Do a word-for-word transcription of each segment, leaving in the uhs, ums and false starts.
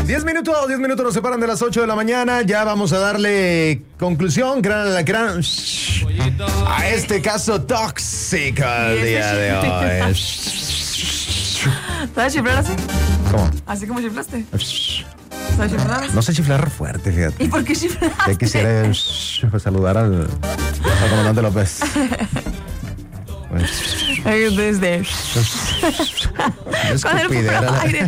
Diez minutos, diez minutos nos separan de las ocho de la mañana. Ya vamos a darle conclusión gran, gran, a este caso tóxico el día de hoy. ¿Sabes chiflar así? ¿Cómo? Así como chiflaste. ¿Sabes chiflar así? No sé chiflar fuerte, fíjate. ¿Y por qué chiflaste? Ya quisiera saludar al, al comandante López. Desde. Con el aire.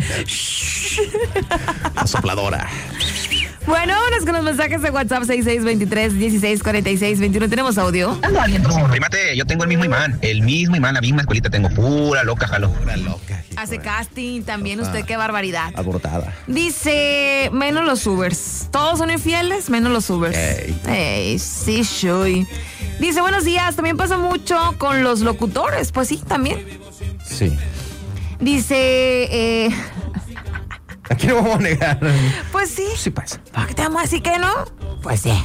La sopladora. Bueno, vámonos con los mensajes de WhatsApp seis seis dos tres, uno seis cuatro seis, dos uno. ¿Tenemos audio? Primate, yo tengo el mismo imán, el mismo imán, la misma escuelita tengo, pura loca, jalo. Pura loca. Hace casting también usted, qué barbaridad. Alborotada. Dice, menos los Ubers. Todos son infieles, menos los Ubers. Ey. Ey, sí, shuy. Dice, buenos días, también pasa mucho con los locutores. Pues sí, también. Sí. Dice, eh... Aquí no vamos a negar. Pues sí. Sí pasa. ¿Para qué te vamos a decir que no? Pues sí.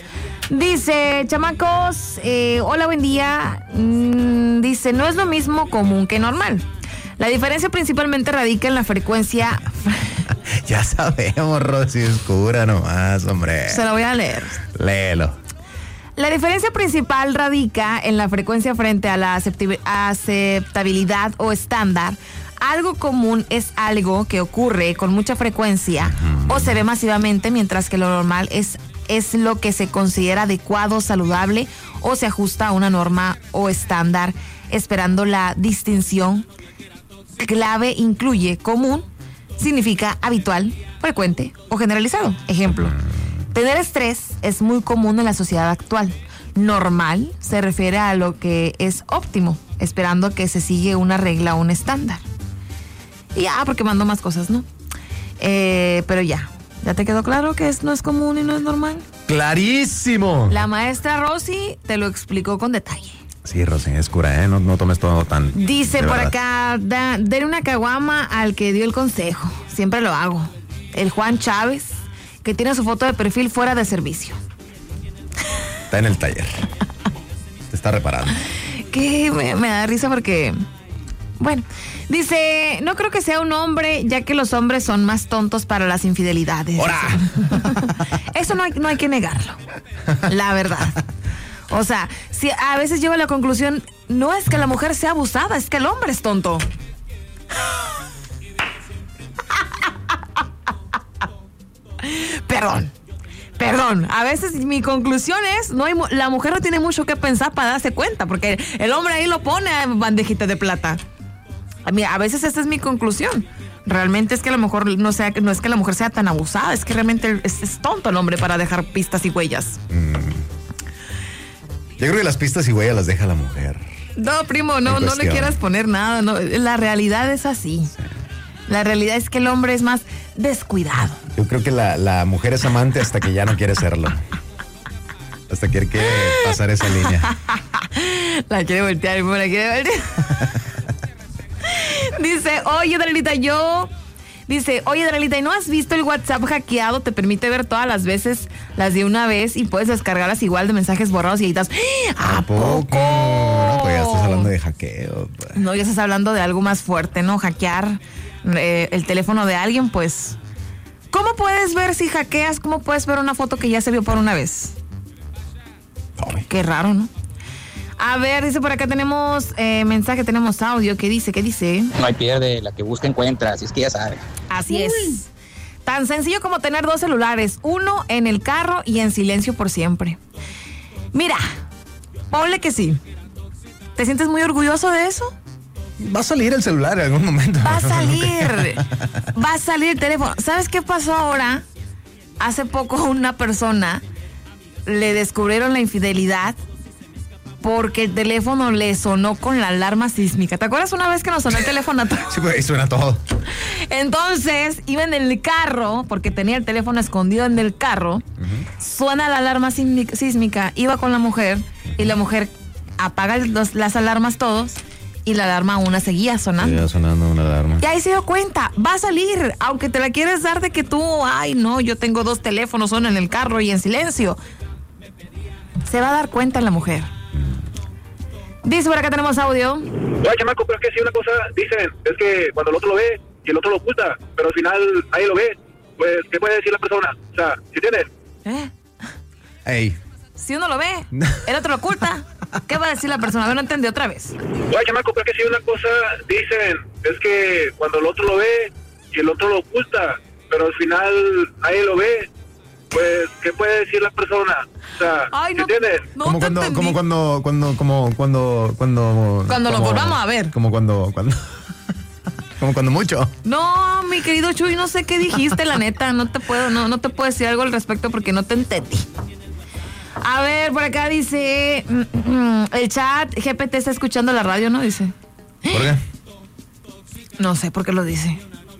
Dice, chamacos, eh, hola, buen día. Mm, dice, no es lo mismo común que normal. La diferencia principalmente radica en la frecuencia. Ya sabemos, Rosy, oscura nomás, hombre. Se lo voy a leer. Léelo. La diferencia principal radica en la frecuencia frente a la acepti- aceptabilidad o estándar. Algo común es algo que ocurre con mucha frecuencia uh-huh. o se ve masivamente, mientras que lo normal es, es lo que se considera adecuado, saludable o se ajusta a una norma o estándar, esperando la distinción. Clave incluye común, significa habitual, frecuente o generalizado. Ejemplo, tener estrés es muy común en la sociedad actual. Normal se refiere a lo que es óptimo, esperando que se sigue una regla o un estándar. Y ya, porque mando más cosas, ¿no? Eh, pero ya, ¿ya te quedó claro que es, no es común y no es normal? ¡Clarísimo! La maestra Rosy te lo explicó con detalle. Sí, Rosy, es cura, ¿eh? No, no tomes todo tan... Dice por acá, da, denle una caguama al que dio el consejo. Siempre lo hago. El Juan Chávez, que tiene su foto de perfil fuera de servicio. Está en el taller. Te está reparando. Que me, me da risa porque... Bueno, dice, no creo que sea un hombre, ya que los hombres son más tontos para las infidelidades. ¡Hora! Eso no hay, no hay que negarlo. La verdad. O sea, si a veces llego a la conclusión, no es que la mujer sea abusada, es que el hombre es tonto. Perdón, perdón. A veces mi conclusión es, no hay, la mujer no tiene mucho que pensar para darse cuenta, porque el hombre ahí lo pone en bandejita de plata. A, mí, a veces esta es mi conclusión. Realmente es que a lo mejor no, sea, no es que la mujer sea tan abusada, es que realmente es, es tonto el hombre para dejar pistas y huellas. Mm. Yo creo que las pistas y huellas las deja la mujer. No, primo, no, no le quieras poner nada. No, la realidad es así. Sí. La realidad es que el hombre es más descuidado. Yo creo que la, la mujer es amante hasta que ya no quiere serlo. Hasta que quiere pasar esa línea. La quiere voltear, primo, la quiere voltear. Dice, oye, Darelita, yo... Dice, oye, Darelita, ¿y no has visto el WhatsApp hackeado? Te permite ver todas las veces, las de una vez, y puedes descargarlas igual de mensajes borrados y editas. ¿A poco? No, pues ya estás hablando de hackeo. Pues. No, ya estás hablando de algo más fuerte, ¿no? Hackear eh, el teléfono de alguien, pues... ¿Cómo puedes ver si hackeas? ¿Cómo puedes ver una foto que ya se vio por una vez? Ay. Qué raro, ¿no? A ver, dice por acá tenemos eh, mensaje, tenemos audio. ¿Qué dice? ¿Qué dice? No hay pierde, la que busca encuentra, así es que ya sabe. Así Uy. es. Tan sencillo como tener dos celulares, uno en el carro y en silencio por siempre. Mira, ponle que sí. ¿Te sientes muy orgulloso de eso? Va a salir el celular en algún momento. Va a salir. Va a salir el teléfono. ¿Sabes qué pasó ahora? Hace poco una persona le descubrieron la infidelidad porque el teléfono le sonó con la alarma sísmica. ¿Te acuerdas una vez que nos sonó el teléfono a todos? Sí, pues ahí suena todo. Entonces, iba en el carro, porque tenía el teléfono escondido en el carro, uh-huh. Suena la alarma sísmica, iba con la mujer, y la mujer apaga los, las alarmas todos, y la alarma una seguía sonando. Seguía sonando una alarma. Y ahí se dio cuenta, va a salir, aunque te la quieres dar de que tú, ay no, yo tengo dos teléfonos, uno en el carro y en silencio. Se va a dar cuenta la mujer. Dice, por acá tenemos audio. Oye, chamaco, pero es que si una cosa dicen, es que cuando el otro lo ve y el otro lo oculta, pero al final ahí lo ve. pues, ¿qué puede decir la persona? O sea, ¿sí entiendes? ¿Eh? Ey. Si uno lo ve, el otro lo oculta. ¿Qué va a decir la persona? A ver, no entendí otra vez. Oye, chamaco, pero que si una cosa dicen es que cuando el otro lo ve y el otro lo oculta, pero al final nadie lo ve, pues, ¿qué puede decir la persona? O sea, Ay, no, ¿entiendes? no como te cuando, entendí. como cuando, cuando, como cuando, cuando. Cuando lo como- volvamos a ver. Como cuando, cuando. Como cuando mucho. No, mi querido Chuy, no sé qué dijiste, la neta. No te puedo, no, no te puedo decir algo al respecto porque no te entendí. A ver, por acá dice mm, mm, el chat G P T está escuchando la radio, ¿no? Dice. ¿Por qué? No sé por qué lo dice.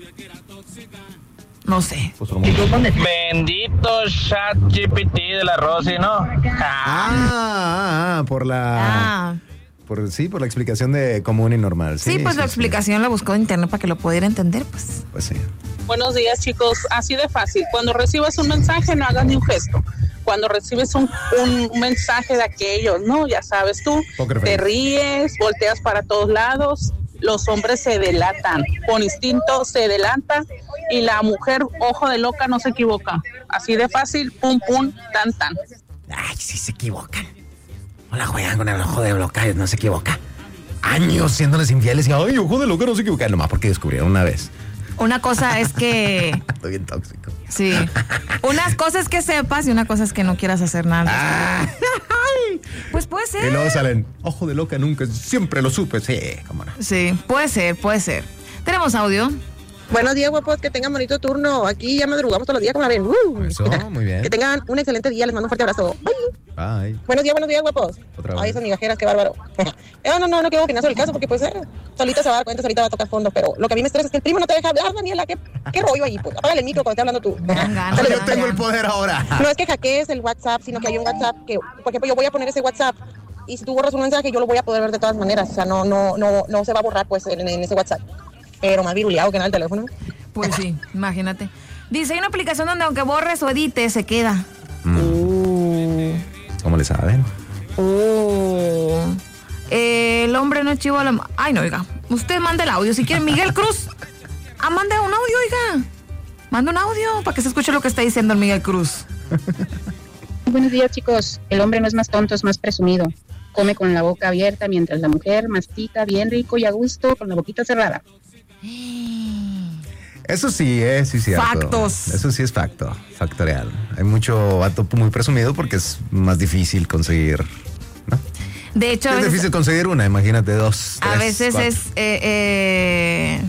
No sé. Pues por Bendito ChatGPT de la Rosy, ¿no? Ah, ah, ah, por la. Ah. Por, sí, por la explicación de común y normal. Sí, Sí, pues la sí. explicación la buscó en internet para que lo pudiera entender, pues. Pues sí. Buenos días, chicos. Así de fácil. Cuando recibas un mensaje, no hagas ni un gesto. Cuando recibes un, un mensaje de aquellos, ¿no? Ya sabes tú, Poker te face. ríes, volteas para todos lados. Los hombres se delatan. Con instinto se delata. Y la mujer, ojo de loca, no se equivoca. Así de fácil, pum, pum, tan, tan. Ay, sí se equivocan. No la juegan con el ojo de loca, no se equivoca. Años siéndoles infieles y ay, ojo de loca, no se equivoca. Nomás porque descubrieron una vez. Una cosa es que. Estoy bien tóxico. Sí. Unas cosas que sepas y una cosa es que no quieras hacer nada. Ah. Pues puede ser. Y luego salen, ojo de loca, nunca, siempre lo supe. Sí, cómo no. Sí, puede ser, puede ser. Tenemos audio. Buenos días, guapos, que tengan bonito turno. Aquí ya madrugamos todos los días, como la ven. Uh. Eso, muy bien. Que tengan un excelente día, les mando un fuerte abrazo. Bye. Bye. Buenos días, buenos días, guapos. Otra vez. Ay, esas migajeras, qué bárbaro. Eh, no, no, no quiero opinar sobre el caso porque pues eh, solita se va a dar cuenta, solita va a tocar fondo, pero lo que a mí me estresa es que el primo no te deja hablar, Daniela. ¿Qué, qué rollo ahí? Pues apágale el micro cuando esté hablando tú. Dan ganas, Pero yo dan tengo el ganas. poder ahora. No es que hackees el WhatsApp, sino que hay un WhatsApp que, por ejemplo, yo voy a poner ese WhatsApp y si tú borras un mensaje, yo lo voy a poder ver de todas maneras. O sea, no, no, no, no se va a borrar pues en, en ese WhatsApp. Pero más viruleado que nada el teléfono. Pues sí, imagínate. Dice, hay una aplicación donde aunque borres o edites, se queda. ¿Cómo le saben? Oh. Eh, el hombre no es chivo a la... ma- Ay, no, oiga. Usted manda el audio. Si quiere, Miguel Cruz. Ah, mande un audio, oiga. Manda un audio para que se escuche lo que está diciendo el Miguel Cruz. Buenos días, chicos. El hombre no es más tonto, es más presumido. Come con la boca abierta mientras la mujer mastica bien rico y a gusto con la boquita cerrada. Eso sí, eh, sí, cierto. Factos. Eso sí es facto, factorial. Hay mucho vato muy presumido porque es más difícil conseguir, ¿no? De hecho, a Es veces, difícil conseguir una, imagínate dos, a tres, veces cuatro. es... Eh, eh,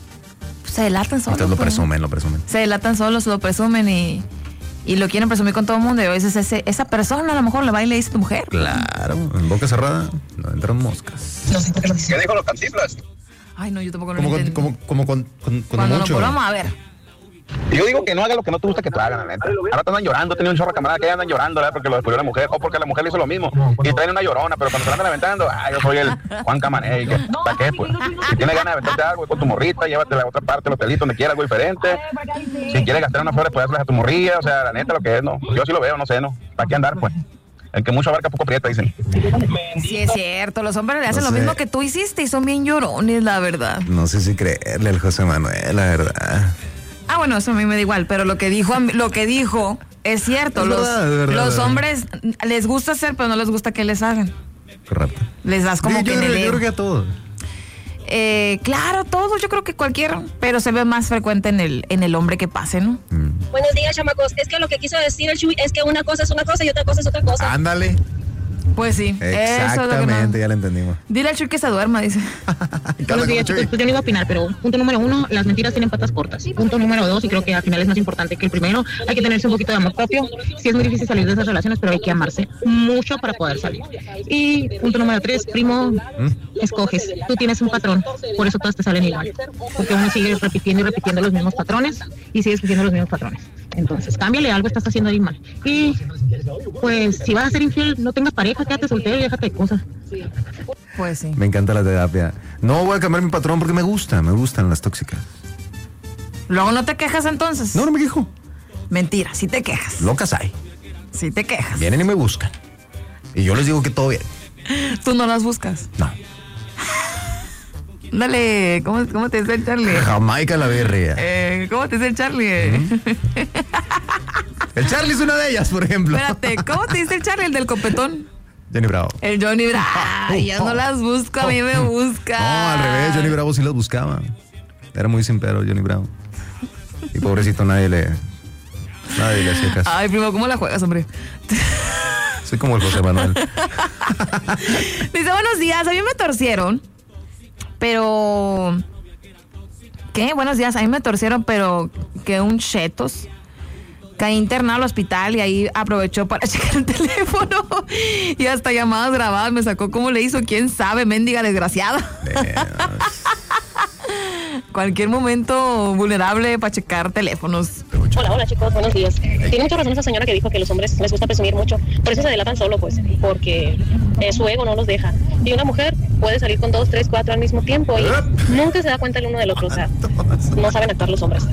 se delatan solos. Ustedes lo pues. presumen, lo presumen. Se delatan solos, lo presumen y, y lo quieren presumir con todo el mundo. Y a veces ese, esa persona a lo mejor le va y le dice a tu mujer. Claro, en boca cerrada no entran moscas. ¿Qué dijo los Cantinflas? Ay, no, yo tampoco lo Como, con, entendí. como, como con, con, con Cuando nos mucho. volvamos a ver. Yo digo que no haga lo que no te gusta que te hagan, la neta. Ahora te andan llorando, tenía un chorro de camaradas que andan llorando, ¿verdad? Porque lo descubrió la mujer, o porque la mujer le hizo lo mismo. Y traen una llorona, pero cuando se la andan aventando, ah, yo soy el Juan Camané. ¿Y qué? ¿Para qué, pues? Si tienes ganas de aventarte algo con tu morrita, llévate a la otra parte, los telitos, donde quieras, algo diferente. Si quieres gastar unas flores, pues hazlas a tu morrilla. O sea, la neta, lo que es, no. Yo sí lo veo, no sé, ¿no? ¿Para qué andar, pues? El que mucho abarca, poco aprieta, dicen. Sí, es cierto. Los hombres le hacen No lo sé. mismo que tú hiciste y son bien llorones, la verdad. No sé si creerle al José Manuel, la verdad. Ah, bueno, eso a mí me da igual, pero lo que dijo, a mí- lo que dijo es cierto. Es los, verdad, es verdad, los es verdad. hombres les gusta hacer, pero no les gusta que les hagan. Correcto. Les das como yo, que yo en el creo, yo ego. creo que a todos. Eh, claro, todos, yo creo que cualquiera, pero se ve más frecuente en el, en el hombre que pase, ¿no? Buenos días, chamacos. Es que lo que quiso decir el Chuy es que una cosa es una cosa y otra cosa es otra cosa. Ándale. Pues sí, eso es lo que Exactamente, no. ya lo entendimos. Dile al Chuy que se duerma, dice. Buenos días, chicos. Pues yo no iba a opinar, pero punto número uno, las mentiras tienen patas cortas. Punto número dos, y creo que al final es más importante que el primero, hay que tenerse un poquito de amor propio. Sí es muy difícil salir de esas relaciones, pero hay que amarse mucho para poder salir. Y punto número tres, primo, escoges. Tú tienes un patrón, por eso todas te salen igual. Porque uno sigue repitiendo y repitiendo los mismos patrones y sigue escogiendo los mismos patrones. Entonces, cámbiale, algo estás haciendo ahí mal. Y pues si vas a ser infiel, no tengas pareja, quédate soltero y déjate de cosas. Pues sí. Me encanta la terapia. No voy a cambiar mi patrón porque me gusta, me gustan las tóxicas. Luego no te quejas entonces. No, no me quejo. Mentira, sí te quejas. Locas hay. Sí te quejas. Vienen y me buscan. Y yo les digo que todo bien. Tú no las buscas. No. Dale, ¿cómo, cómo te dice el Charlie? Jamaica la birria. Eh, ¿Cómo te dice el Charlie? ¿Mm? El Charlie es una de ellas, por ejemplo. Espérate, ¿cómo te dice el Charlie, el del copetón? Johnny Bravo. El Johnny Bravo. Ay, ya no las busco, a mí me busca. No, al revés, Johnny Bravo sí las buscaba. Era muy sincero Johnny Bravo. Y pobrecito, nadie le... Nadie le hacía caso. Ay, primo, ¿cómo la juegas, hombre? Soy como el José Manuel. Dice, buenos días, a mí me torcieron, pero... ¿Qué? Buenos días, a mí me torcieron, pero que un chetos caí internado al hospital y ahí aprovechó para checar el teléfono y hasta llamadas grabadas me sacó. ¿Cómo le hizo? ¿Quién sabe? Mendiga desgraciada. Cualquier momento vulnerable para checar teléfonos. Hola, hola chicos, buenos días. Tiene mucha razón esa señora que dijo que los hombres les gusta presumir mucho, por eso se delatan solo, pues, porque eh, su ego no los deja. Y una mujer puede salir con dos, tres, cuatro al mismo tiempo y nunca se da cuenta el uno del otro, o sea, no saben actuar los hombres.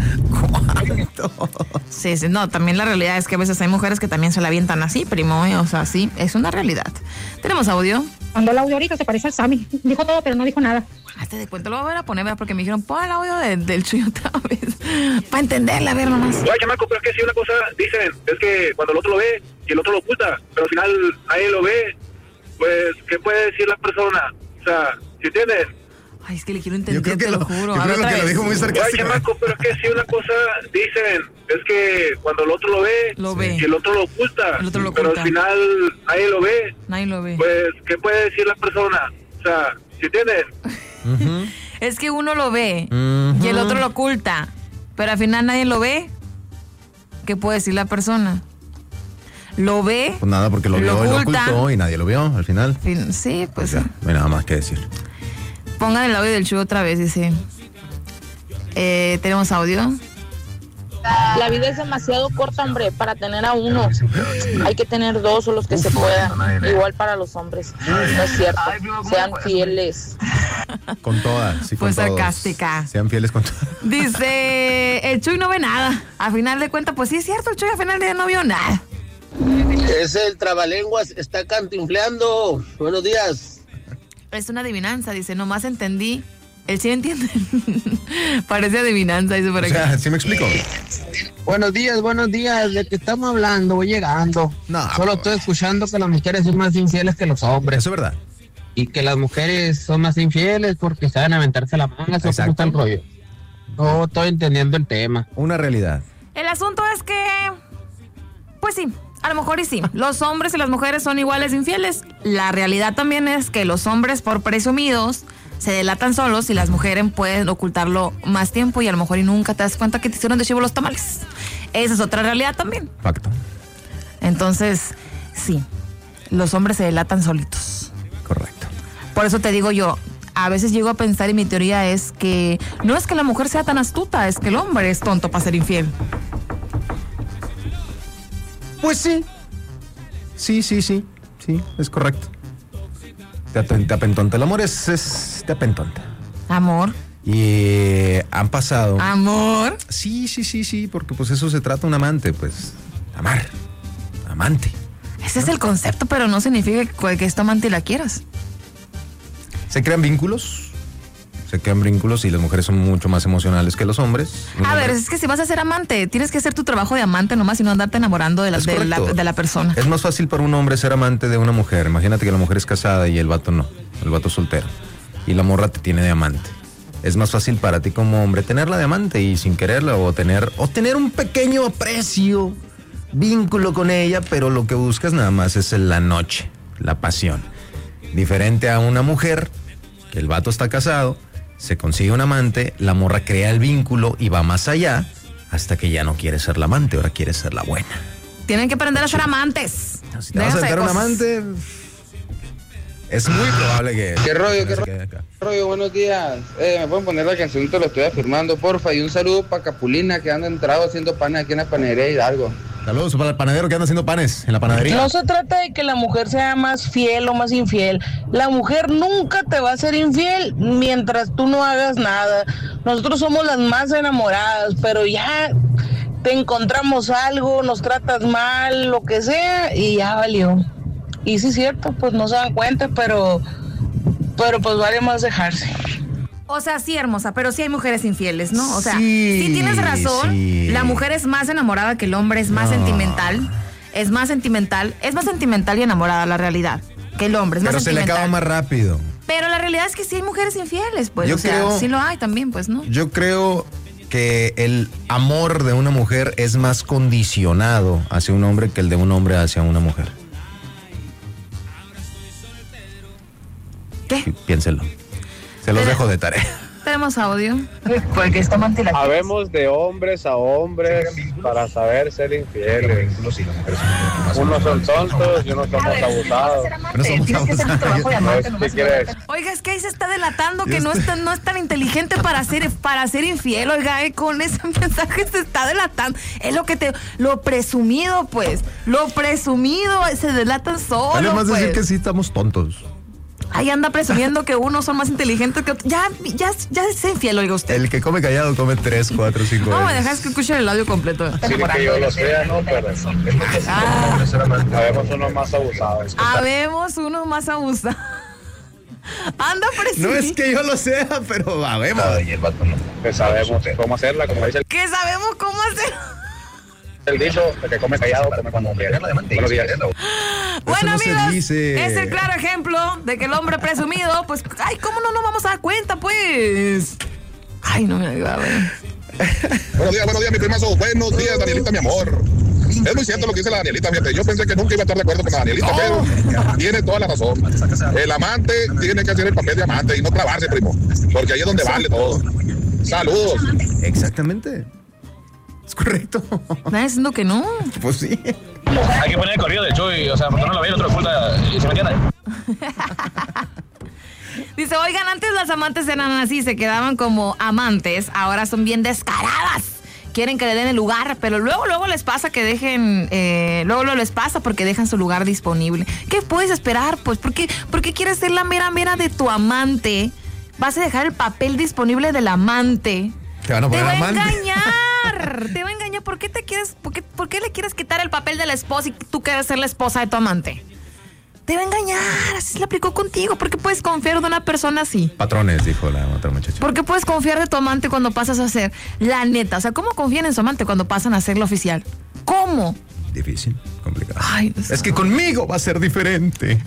Sí, sí, no, también la realidad es que a veces hay mujeres que también se la avientan así, primo, ¿eh? O sea, sí, es una realidad. ¿Tenemos audio? Mandó el audio ahorita, se parece al Sammy. Dijo todo, pero no dijo nada. Hazte de cuenta, lo voy a ver a poner, ¿verdad? Porque me dijeron, pon el audio de, del Chuy otra vez. Para entenderla, a ver nomás. Oye, chamaco, pero es que si una cosa dicen, es que cuando el otro lo ve y el otro lo oculta, pero al final nadie lo ve, pues, ¿qué puede decir la persona? O sea, ¿sí entiendes? Ay, es que le quiero entender, yo creo que te lo, lo juro. Yo A ver, creo que vez. lo dijo muy sarcástico. Oye, chamaco, pero es que si una cosa dicen, es que cuando el otro lo ve, Lo ve. y el otro lo oculta, El otro lo pero oculta. al final nadie lo ve, Nadie lo ve. pues, ¿qué puede decir la persona? O sea, ¿sí entiendes? Uh-huh. Es que uno lo ve Uh-huh. y el otro lo oculta, pero al final nadie lo ve. ¿Qué puede decir la persona? Lo ve. Pues nada, porque lo, Lo vio y lo oculta. ocultó y nadie lo vio al final. Fin- Sí, pues Pues ya, sí. no hay nada más que decir. Pongan el audio del Chuy otra vez, dice. Eh, ¿Tenemos audio? La vida es demasiado corta, hombre, para tener a uno. Hay que tener dos o los que se puedan. Igual para los hombres. No es cierto. Sean fieles. Con todas, sí, con Fue todos. sarcástica. Sean fieles con todas. Dice, el Chuy no ve nada. A final de cuentas, pues sí es cierto, el Chuy a final de día no vio nada. Es el trabalenguas, está cantinfleando. Buenos días. Es una adivinanza, dice, nomás entendí. Él sí entiende. Parece adivinanza, dice por O aquí. sea, ¿sí me explico? Buenos días, buenos días. ¿De qué estamos hablando? Voy llegando. No, Solo estoy escuchando que las mujeres son más infieles que los hombres. Eso es verdad. Y que las mujeres son más infieles porque saben aventarse la manga. ¿O cómo está el rollo? No estoy entendiendo el tema. Una realidad. El asunto es que, pues sí, a lo mejor y sí. Los hombres y las mujeres son iguales de infieles. La realidad también es que los hombres, por presumidos, se delatan solos y las mujeres pueden ocultarlo más tiempo y a lo mejor y nunca te das cuenta que te hicieron de chivo los tamales. Esa es otra realidad también. Facto. Entonces, sí, los hombres se delatan solitos. Correcto. Por eso te digo yo, a veces llego a pensar y mi teoría es que no es que la mujer sea tan astuta, es que el hombre es tonto para ser infiel. Pues sí. Sí, sí, sí. Sí, es correcto. Te, apen- te apentonta. El amor es, es te apentonta. Amor. Y eh, han pasado. Amor. Sí, sí, sí, sí, porque pues eso se trata un amante, pues. Amar. Amante. Ese es el concepto, pero no significa que, que esta amante la quieras. Se crean vínculos. Se crean vínculos y las mujeres son mucho más emocionales que los hombres. Un A hombre- ver, es que si vas a ser amante, tienes que hacer tu trabajo de amante nomás y no andarte enamorando de la, Es de la, correcto. de la persona. Es más fácil para un hombre ser amante de una mujer. Imagínate que la mujer es casada y el vato no. El vato es soltero. Y la morra te tiene de amante. Es más fácil para ti como hombre tenerla de amante y sin quererla o tener, o tener un pequeño aprecio, vínculo con ella, pero lo que buscas nada más es la noche, la pasión. Diferente a una mujer, que el vato está casado, se consigue un amante, la morra crea el vínculo y va más allá hasta que ya no quiere ser la amante, ahora quiere ser la buena. Tienen que aprender a ser amantes. Si te vas a Déjense de aventar un cosas. amante, es muy probable que... ¿Qué rollo, que qué se rollo? quede acá. Rollo, buenos días. Eh, me pueden poner la canción, te lo estoy afirmando, porfa. Y un saludo para Capulina, que anda entrado haciendo panes aquí en la panadería de Hidalgo. Saludos para el panadero que anda haciendo panes en la panadería. No se trata de que la mujer sea más fiel o más infiel. La mujer nunca te va a ser infiel mientras tú no hagas nada. Nosotros somos las más enamoradas, pero ya te encontramos algo, nos tratas mal, lo que sea, y ya valió. Y sí es cierto, pues no se dan cuenta, pero, pero pues vale más dejarse. O sea, sí, hermosa, pero sí hay mujeres infieles, ¿no? O sea, sí, sí tienes razón. Sí. La mujer es más enamorada que el hombre, es más no. sentimental. Es más sentimental. Es más sentimental y enamorada, la realidad, que el hombre. Es pero más se le acaba más rápido. Pero la realidad es que sí hay mujeres infieles, pues. Yo o sea, creo, sí lo hay también, pues, ¿no? Yo creo que el amor de una mujer es más condicionado hacia un hombre que el de un hombre hacia una mujer. ¿Qué? Piénselo. Se los dejo de tarea. Tenemos audio. Porque está Habemos de hombres a hombres para saber ser infieles. Unos son tontos y unos somos abusados. No somos abusados. ¿Qué quieres? Oiga, es que ahí se está delatando que no es tan, no es tan inteligente para ser, para ser infiel. Oiga, eh, con ese mensaje se está delatando. Es lo que te... Lo presumido, pues. Lo presumido se delatan solo, además pues. decir que sí estamos tontos. Ahí anda presumiendo que unos son más inteligentes que otros. Ya, ya, ya es infiel, oiga usted. El que come callado come tres, cuatro, cinco No, veces. me dejas que escuche el audio completo. Sí, que yo lo sea, ¿no? Pero ah. habemos unos más abusados. Habemos unos más abusados. Anda presumiendo. No es que yo lo sea, pero habemos. Y el vato no. Que sabemos cómo hacerla, como dice el... Que sabemos cómo hacerla. El dicho, el que come callado, come cuando quiere. Buenos días. Bueno, no amigos, dice. es el claro ejemplo de que el hombre presumido, pues, ay, ¿cómo no nos vamos a dar cuenta, pues? Ay, no me ayuda, güey. Buenos días, buenos días, mi primazo. Buenos días, Danielita, mi amor. Es muy cierto lo que dice la Danielita, fíjate. Yo pensé que nunca iba a estar de acuerdo con la Danielita, oh. pero tiene toda la razón. El amante tiene que hacer el papel de amante y no trabarse, primo, porque ahí es donde vale todo. Saludos. Exactamente. Es correcto. ¿Estás diciendo que no? Pues sí. Hay que poner el corrido de Chuy, o sea, porque no lo ve el otro puta y se me entiende. Dice, oigan, antes las amantes eran así, se quedaban como amantes, ahora son bien descaradas. Quieren que le den el lugar, pero luego, luego les pasa que dejen, eh, luego, luego les pasa porque dejan su lugar disponible. ¿Qué puedes esperar, pues? ¿Por qué, por qué quieres ser la mera mera de tu amante? Vas a dejar el papel disponible del amante. Te van a poner Te va amante. a engañar. Te va a engañar. ¿Por qué te quieres, por qué, por qué le quieres quitar el papel de la esposa y tú quieres ser la esposa de tu amante? Te va a engañar. Así se le aplicó contigo. ¿Por qué puedes confiar de una persona así? Patrones, dijo la otra muchacha. ¿Por qué puedes confiar de tu amante cuando pasas a ser la neta? O sea, ¿cómo confían en su amante cuando pasan a ser la oficial? ¿Cómo? Difícil, complicado. Ay, no sé. Es que conmigo va a ser diferente.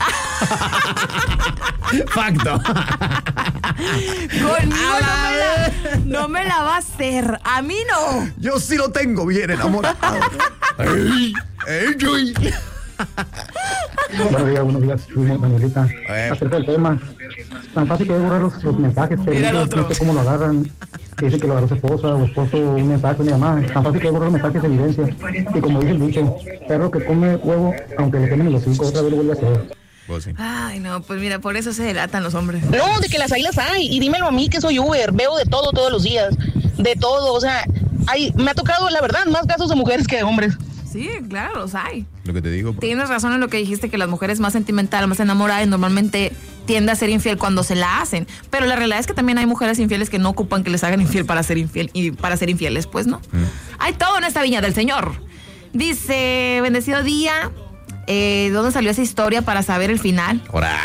Facto. Conmigo no me, la, no me la va a hacer. A mí no. Yo sí lo tengo bien enamorado. ¡Ey! ¡Ey, Chuy! Buenos días, buenos días, Chuy, Danielita. Acerca del tema, tan fácil que es borrar los, los mensajes, pero no, no sé cómo lo agarran. Que dicen que lo agarró su esposa o esposo, un mensaje, una llamada. Tan fácil que es borrar los mensajes de evidencia. Y como dice el dicho, perro que come huevo, aunque le quemen los cinco, otra vez lo vuelve a hacer. Sí. Ay, no, pues mira, por eso se delatan los hombres. No, de que las hay, las hay. Y dímelo a mí que soy Uber. Veo de todo todos los días. De todo. O sea, hay, me ha tocado, la verdad, más casos de mujeres que de hombres. Sí, claro, los hay. Lo que te digo. Pues. Tienes razón en lo que dijiste, que las mujeres más sentimentales, más enamoradas, normalmente tiende a ser infiel cuando se la hacen. Pero la realidad es que también hay mujeres infieles que no ocupan que les hagan infiel para ser infiel y para ser infieles, pues, ¿no? Mm. Hay todo en esta viña del Señor. Dice, bendecido día. Eh, ¿Dónde salió esa historia para saber el final?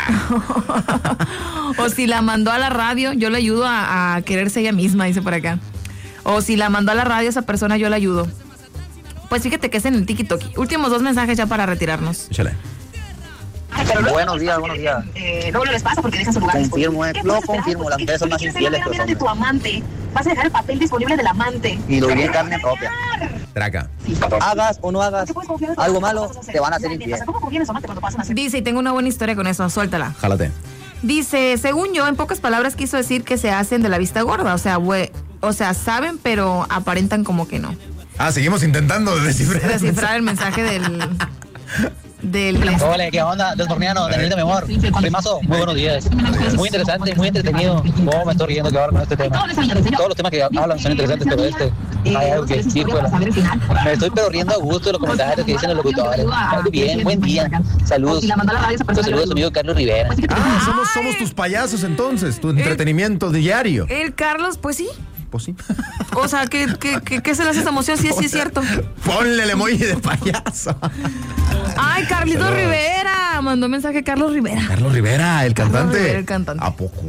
O si la mandó a la radio, yo le ayudo a, a quererse ella misma, dice por acá. O si la mandó a la radio esa persona, yo le ayudo. Pues fíjate que es en el tiki-toki. Últimos dos mensajes ya para retirarnos. Échale. Buenos días, buenos días. Eh, luego les pasa porque dejan su lugar confirmo, eh, lo confirmo, las mujeres son más infieles que los hombres. De tu amante. Vas a dejar el papel disponible del amante. Y lo vi en carne propia. Traca. Hagas o no hagas algo malo, te van a hacer infiel. ¿Cómo confían en su amante cuando pasan a ser? Dice, y tengo una buena historia con eso, suéltala. Jálate. Dice, según yo, en pocas palabras quiso decir que se hacen de la vista gorda. O sea, we, o sea, saben, pero aparentan como que no. Ah, seguimos intentando descifrar. Descifrar el mensaje del... del... Hola, ¿qué onda? Desborniano, Danielita, mi amor. Primazo, muy buenos días. Muy interesante, muy entretenido. Oh, me estoy riendo que ahora con este tema. Todos los temas que hablan son interesantes, pero este... Hay algo que decir, pues, me estoy pero riendo a gusto de los comentarios que dicen los locutores. Muy bien, buen día. Saludos. Saludos a su amigo Carlos Rivera. Ah, somos, somos tus payasos entonces, tu entretenimiento el, diario. El Carlos, pues sí. Pues sí. O sea, ¿qué, qué, qué, qué se le hace esa emoción? Sí, sí es cierto. Ponle el emoji de payaso. Ay, Carlitos Saludos. Rivera. Mandó mensaje Carlos Rivera. Carlos Rivera, el Carlos cantante. Rivera, el cantante. ¿A poco?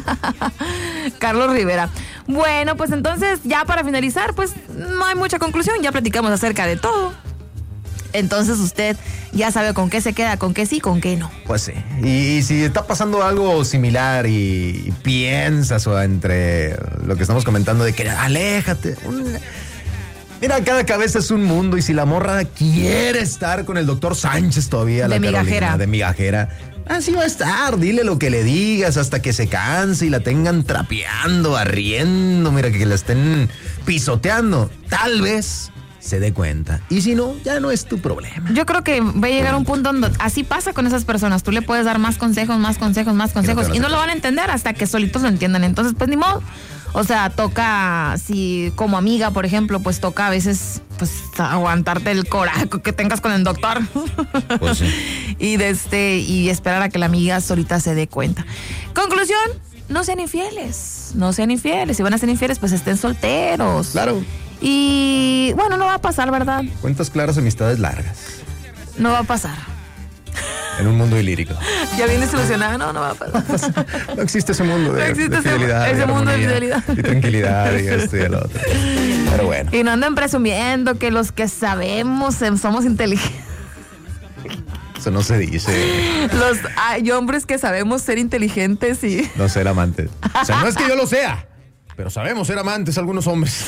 Carlos Rivera. Bueno, pues entonces, ya para finalizar, pues no hay mucha conclusión. Ya platicamos acerca de todo. Entonces usted ya sabe con qué se queda, con qué sí, con qué no. Pues sí. Y, y si está pasando algo similar y, y piensas o entre lo que estamos comentando de que aléjate. Un, mira, cada cabeza es un mundo y si la morra quiere estar con el doctor Sánchez todavía, la De Carolina, migajera. de migajera, así va a estar. Dile lo que le digas hasta que se canse y la tengan trapeando, barriendo, mira, que la estén pisoteando. Tal vez se dé cuenta. Y si no, ya no es tu problema. Yo creo que va a llegar un punto donde así pasa con esas personas. Tú le puedes dar más consejos, más consejos, más consejos y no lo van a entender hasta que solitos lo entiendan. Entonces, pues ni modo. O sea, toca, si como amiga, por ejemplo, pues toca a veces pues aguantarte el coraje que tengas con el doctor. Pues sí. y, de este, y esperar a que la amiga solita se dé cuenta. Conclusión, no sean infieles. No sean infieles. Si van a ser infieles, pues estén solteros. Claro. Y bueno, no va a pasar, ¿verdad? Cuentas claras, amistades largas. No va a pasar. En un mundo ilírico. Ya viene solucionada, no, no va a pasar. No existe ese mundo de, No existe de ese- fidelidad. ese y mundo de armonía, fidelidad. Y tranquilidad y esto y el otro. Pero bueno. Y no anden presumiendo que los que sabemos eh, somos inteligentes. Eso no se dice. Los hay hombres que sabemos ser inteligentes y No ser amantes. O sea, no es que yo lo sea, pero sabemos ser amantes algunos hombres.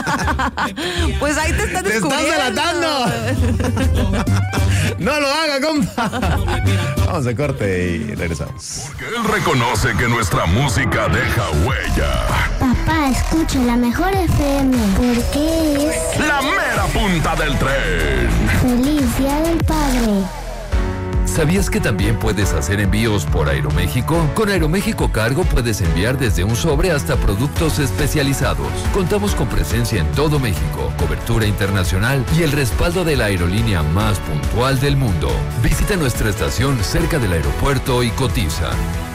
pues ahí te estás ¡Te estás descubriendo. delatando! ¡No lo haga, compa! Vamos a corte y regresamos. Él reconoce que nuestra música deja huella. Papá, escucha la mejor F M porque es La mera punta del tren. Feliz Día del Padre. ¿Sabías que también puedes hacer envíos por Aeroméxico? Con Aeroméxico Cargo puedes enviar desde un sobre hasta productos especializados. Contamos con presencia en todo México, cobertura internacional y el respaldo de la aerolínea más puntual del mundo. Visita nuestra estación cerca del aeropuerto y cotiza.